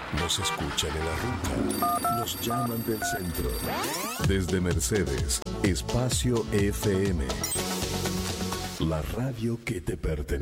Nos escuchan en la ruta. Nos llaman del centro. Desde Mercedes, Espacio FM. La radio que te pertenece.